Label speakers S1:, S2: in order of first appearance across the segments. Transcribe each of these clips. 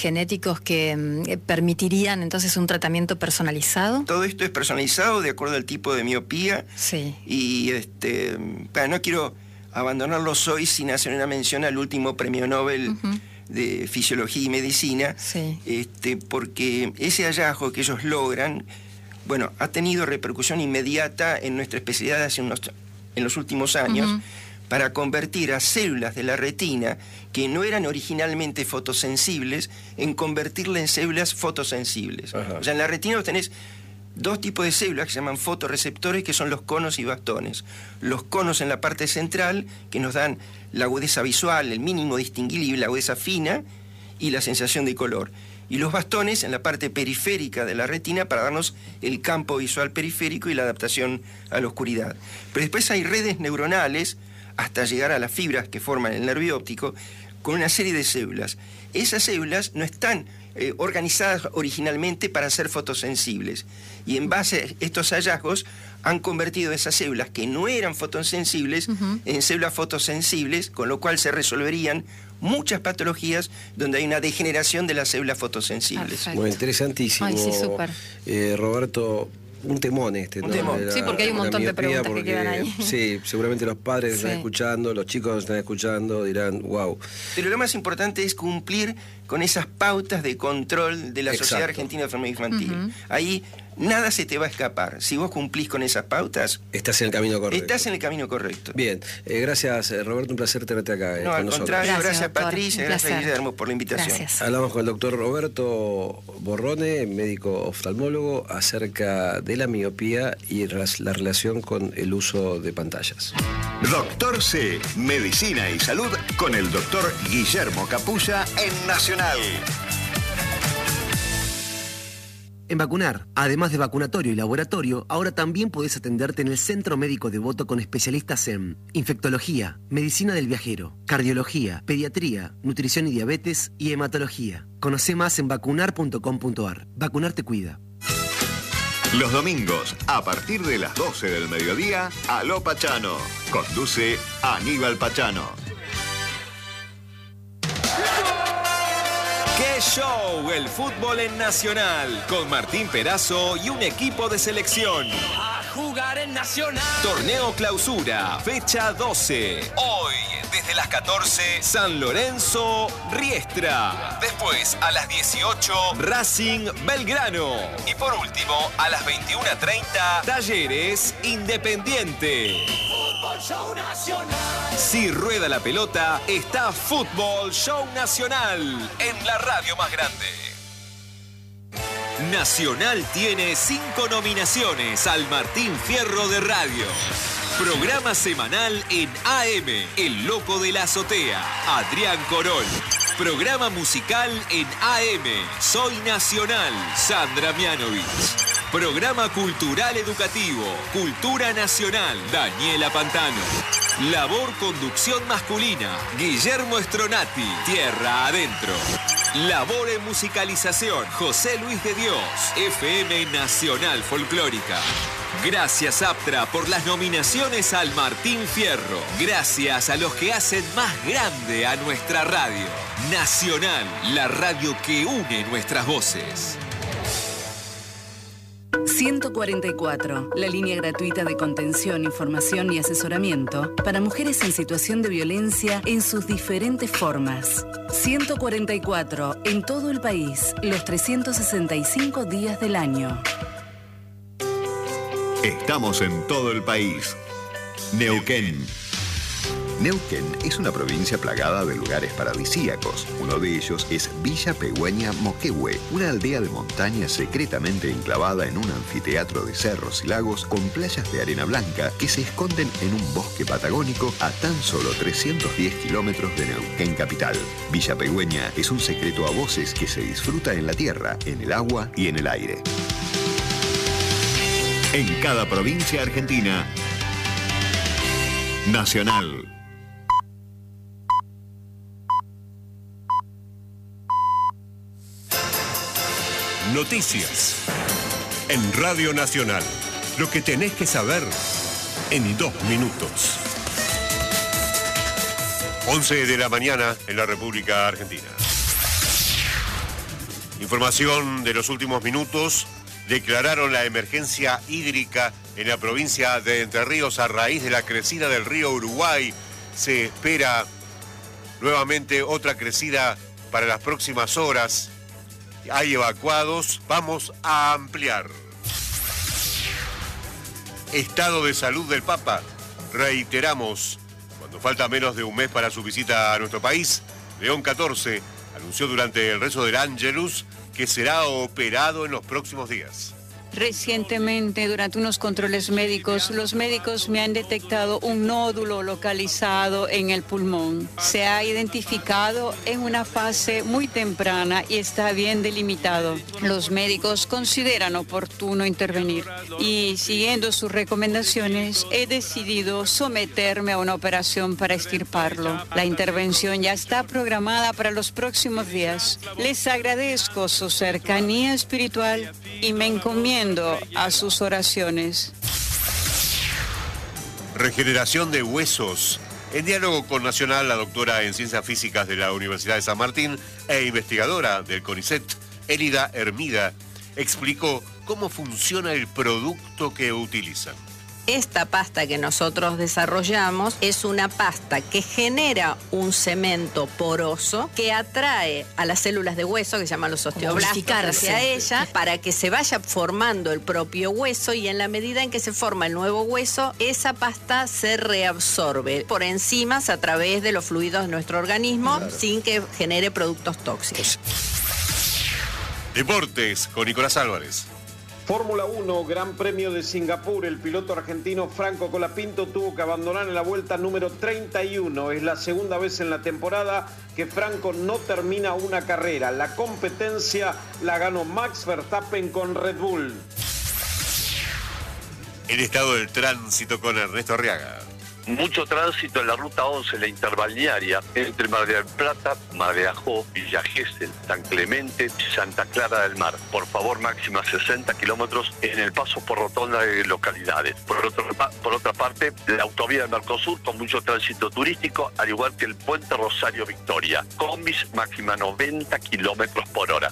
S1: genéticos que permitirían entonces un tratamiento personalizado?
S2: Todo esto es personalizado de acuerdo al tipo de miopía.
S1: Sí.
S2: Y no quiero abandonarlos hoy sin hacer una mención al último premio Nobel de Fisiología y Medicina,
S1: sí.
S2: Porque ese hallazgo que ellos logran, bueno, ha tenido repercusión inmediata en nuestra especialidad en los últimos años, para convertir a células de la retina que no eran originalmente fotosensibles, en convertirlas en células fotosensibles.
S3: Ajá.
S2: O sea, en la retina vos tenés dos tipos de células que se llaman fotorreceptores, que son los conos y bastones. Los conos en la parte central, que nos dan la agudeza visual, el mínimo distinguible, la agudeza fina y la sensación de color. Y los bastones en la parte periférica de la retina, para darnos el campo visual periférico y la adaptación a la oscuridad. Pero después hay redes neuronales, hasta llegar a las fibras que forman el nervio óptico, con una serie de células. Esas células no están organizadas originalmente para ser fotosensibles, y en base a estos hallazgos han convertido esas células que no eran fotosensibles en células fotosensibles, con lo cual se resolverían muchas patologías donde hay una degeneración de las células fotosensibles.
S1: Perfecto.
S3: Bueno, interesantísimo.
S1: Ay, sí, súper.
S3: Roberto, un temón ¿no?
S2: temón.
S1: Sí, porque hay un montón de preguntas que quedan ahí.
S3: Sí, seguramente los padres están escuchando, los chicos están escuchando, dirán, wow.
S2: Pero lo más importante es cumplir con esas pautas de control de la
S3: Exacto.
S2: Sociedad Argentina de Enfermedad Infantil. Ahí nada se te va a escapar. Si vos cumplís con esas pautas,
S3: Estás en el camino correcto.
S2: estás en el camino correcto.
S3: Bien, gracias Roberto, un placer tenerte acá
S2: No,
S3: con
S2: al
S3: nosotros.
S2: contrario, gracias
S1: doctor.
S2: Patricia,
S1: Un
S2: gracias
S1: placer.
S2: Guillermo por la invitación.
S1: Gracias.
S3: Hablamos con el doctor Roberto Borrone, médico oftalmólogo, acerca de la miopía y la relación con el uso de pantallas.
S4: Doctor C, Medicina y Salud con el doctor Guillermo Capulla en Nacional.
S5: En Vacunar, además de vacunatorio y laboratorio, ahora también podés atenderte en el Centro Médico Devoto con especialistas en infectología, medicina del viajero, cardiología, pediatría, nutrición y diabetes y hematología. Conocé más en vacunar.com.ar. Vacunar te cuida.
S4: Los domingos, a partir de las 12 del mediodía, Aló Pachano. Conduce Aníbal Pachano.
S6: ¡Qué show! El fútbol en Nacional, con Martín Perazo y un equipo de selección.
S7: A jugar en Nacional.
S6: Torneo Clausura, fecha 12. Hoy, desde las 14, San Lorenzo, Riestra. Después, a las 18, Racing, Belgrano. Y por último, a las 21:30, Talleres, Independiente.
S7: Fútbol Show Nacional.
S6: Si rueda la pelota, está Fútbol Show Nacional en la radio más grande. Nacional tiene 5 nominaciones al Martín Fierro de Radio. Programa semanal en AM, El Loco de la Azotea, Adrián Corol. Programa musical en AM, Soy Nacional, Sandra Mianovich. Programa cultural educativo, Cultura Nacional, Daniela Pantano. Labor conducción masculina, Guillermo Stronati, Tierra Adentro. Labor en musicalización, José Luis de Dios, FM Nacional Folclórica. Gracias Aptra por las nominaciones al Martín Fierro. Gracias a los que hacen más grande a nuestra radio. Nacional, la radio que une nuestras voces.
S8: 144, la línea gratuita de contención, información y asesoramiento para mujeres en situación de violencia en sus diferentes formas. 144, en todo el país, los 365 días del año.
S4: Estamos en todo el país. Neuquén. Neuquén es una provincia plagada de lugares paradisíacos. Uno de ellos es Villa Pegüeña Moquehue, una aldea de montaña secretamente enclavada en un anfiteatro de cerros y lagos con playas de arena blanca que se esconden en un bosque patagónico a tan solo 310 kilómetros de Neuquén capital. Villa Pegüeña es un secreto a voces que se disfruta en la tierra, en el agua y en el aire. En cada provincia argentina, Nacional.
S9: Noticias. En Radio Nacional. Lo que tenés que saber en 2 minutos. 11 de la mañana en la República Argentina. Información de los últimos minutos. Declararon la emergencia hídrica en la provincia de Entre Ríos a raíz de la crecida del río Uruguay. Se espera nuevamente otra crecida para las próximas horas. Hay evacuados. Vamos a ampliar. Estado de salud del Papa. Reiteramos, cuando falta menos de un mes para su visita a nuestro país, León XIV anunció durante el rezo del Ángelus que será operado en los próximos días.
S10: Recientemente, durante unos controles médicos, los médicos me han detectado un nódulo localizado en el pulmón. Se ha identificado en una fase muy temprana y está bien delimitado. Los médicos consideran oportuno intervenir y, siguiendo sus recomendaciones, he decidido someterme a una operación para extirparlo. La intervención ya está programada para los próximos días. Les agradezco su cercanía espiritual y me encomiendo a sus oraciones.
S9: Regeneración de huesos. En diálogo con Nacional, la doctora en Ciencias Físicas de la Universidad de San Martín e investigadora del CONICET, Elida Hermida, explicó cómo funciona el producto que utilizan.
S11: Esta pasta que nosotros desarrollamos es una pasta que genera un cemento poroso que atrae a las células de hueso, que se llaman los osteoblastos, hacia ella, para que se vaya formando el propio hueso, y en la medida en que se forma el nuevo hueso, esa pasta se reabsorbe por enzimas a través de los fluidos de nuestro organismo, sin que genere productos tóxicos.
S9: Deportes con Nicolás Álvarez.
S12: Fórmula 1, Gran Premio de Singapur. El piloto argentino Franco Colapinto tuvo que abandonar en la vuelta número 31. Es la segunda vez en la temporada que Franco no termina una carrera. La competencia la ganó Max Verstappen con Red Bull.
S9: El estado del tránsito con Ernesto Arriaga.
S13: Mucho tránsito en la ruta 11, la interbalnearia, entre Mar del Plata, Mar de Ajó, Villa Gesell, San Clemente, Santa Clara del Mar. Por favor, máxima 60 kilómetros en el paso por rotonda de localidades. Por otra parte, la autovía del Mercosur con mucho tránsito turístico, al igual que el puente Rosario Victoria. Combis máxima 90 kilómetros por hora.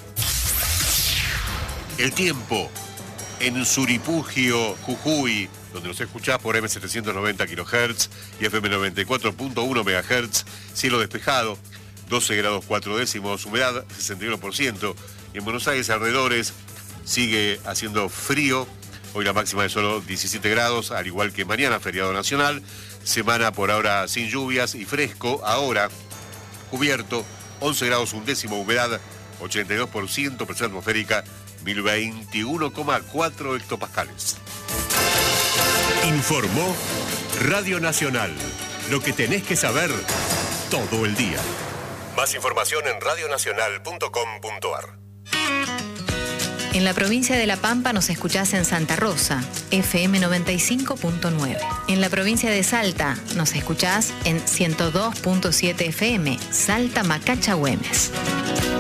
S9: El tiempo en Suripugio, Jujuy, donde nos escuchás por M790 kHz y FM 94.1 MHz, cielo despejado, 12 grados 4 décimos, humedad 61%, y en Buenos Aires alrededores sigue haciendo frío, hoy la máxima es solo 17 grados, al igual que mañana, feriado nacional, semana por ahora sin lluvias y fresco, ahora cubierto, 11 grados 1 décimo, humedad 82%, presión atmosférica 1021,4 hectopascales. Informó Radio Nacional. Lo que tenés que saber todo el día. Más información en radionacional.com.ar.
S14: En la provincia de La Pampa nos escuchás en Santa Rosa, FM 95.9. En la provincia de Salta nos escuchás en 102.7 FM, Salta Macacha Güemes.